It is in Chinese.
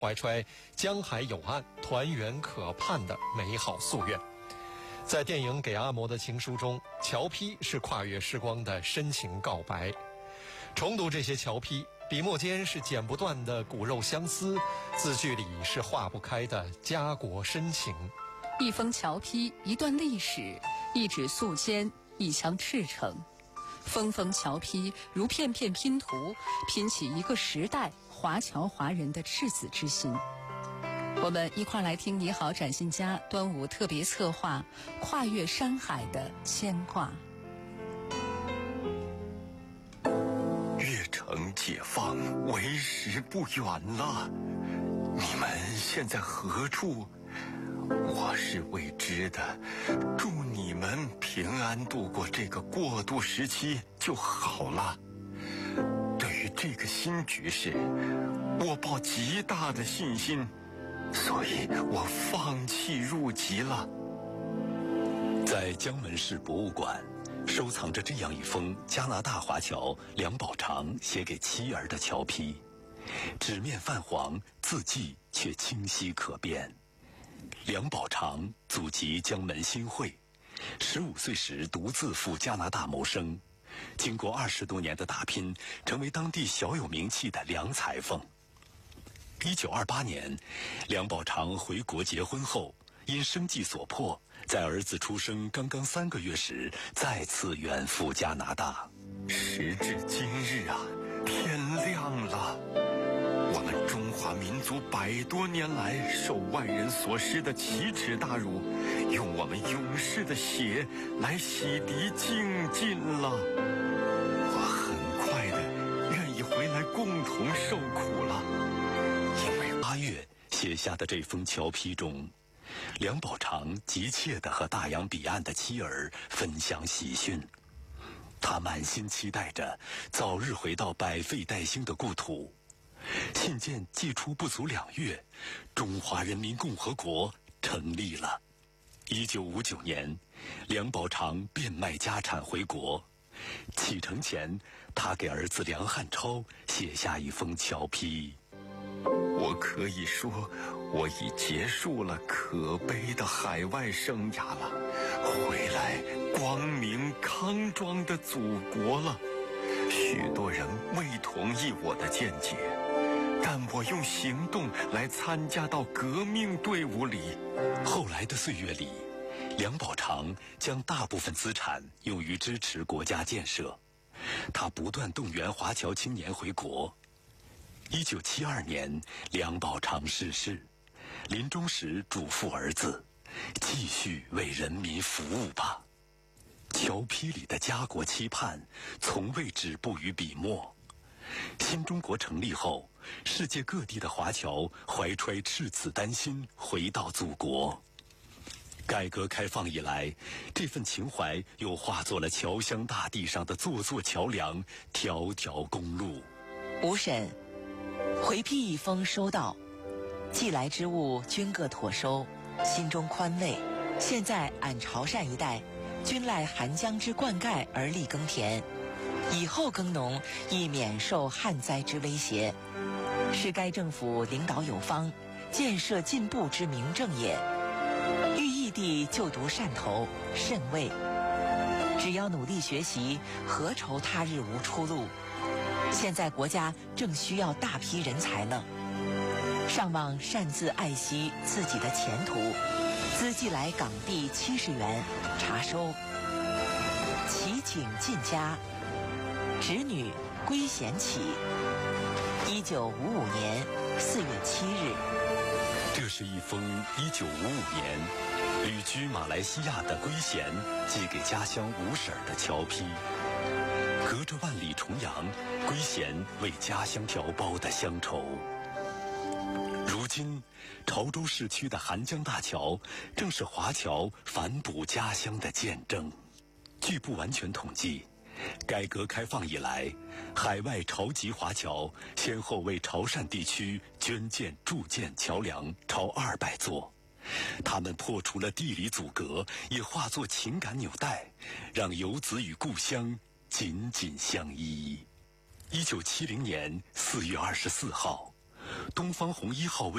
怀揣江海有岸、团圆可盼的美好夙愿。在电影《给阿嬷的情书》中，乔坯是跨越时光的深情告白。重读这些乔坯，笔墨间是剪不断的骨肉相思，字句里是化不开的家国深情。 一封乔坯，一段历史，一纸素笺，一腔赤诚。封封乔坯如片片拼图，拼起一个时代华侨华人的赤子之心。我们一块来听你好展信佳端午特别策划跨越山海的牵挂。 越城解放为时不远了，你们现在何处？我是未知的，祝你们平安度过这个过渡时期就好了。对于这个新局势，我抱极大的信心，所以我放弃入籍了。 在江门市博物馆收藏着这样一封加拿大华侨梁宝长写给妻儿的乔坯，纸面泛黄，字迹却清晰可辨。梁宝长祖籍江门新会，15岁时独自赴加拿大谋生，经过20多年的打拼，成为当地小有名气的梁裁缝。1928年，梁宝长回国结婚后，因生计所迫，在儿子出生刚刚3个月时，再次远赴加拿大。 时至今日啊，天亮了。我们中华民族100多年来受外人所施的奇耻大辱，用我们勇士的血来洗涤净尽了。我很快的愿意回来共同受苦了。 因为8月写下的这封乔坯中，梁宝长急切地和大洋彼岸的妻儿分享喜讯，他满心期待着早日回到百废待兴的故土。信件寄出不足2月，中华人民共和国成立了。1959年，梁宝长变卖家产回国。启程前，他给儿子梁汉超写下一封乔坯。 我可以说，我已结束了可悲的海外生涯了，回来光明康庄的祖国了。许多人未同意我的见解，但我用行动来参加到革命队伍里。 后来的岁月里，梁宝长将大部分资产用于支持国家建设，他不断动员华侨青年回国。1972年，梁宝长逝世，临终时嘱咐儿子，继续为人民服务吧。乔坯里的家国期盼从未止步于笔墨。新中国成立后，世界各地的华侨怀揣赤子丹心回到祖国。改革开放以来，这份情怀又化作了侨乡大地上的座座桥梁、条条公路。 吴婶，回坯一封收到，寄来之物均各妥收，心中宽慰。现在俺潮汕一带均赖寒江之灌溉而立耕田，以后耕农亦免受旱灾之威胁，是该政府领导有方、建设进步之明证也。欲异地就读汕头、甚位，只要努力学习，何愁他日无出路？现在国家正需要大批人才呢，上望擅自爱惜自己的前途，资寄来港币70元查收。祈请进家，侄女归贤启，1955年4月7日。 这是一封1955年旅居马来西亚的归贤寄给家乡吴婶的乔坯。隔着万里重洋，归贤为家乡调包的乡愁。如今，潮州市区的韩江大桥正是华侨反哺家乡的见证。据不完全统计，改革开放以来，海外潮籍华侨先后为潮汕地区捐建筑建桥梁超200座。他们破除了地理阻隔，也化作情感纽带，让游子与故乡紧紧相依。1970年4月24号， 东方红1号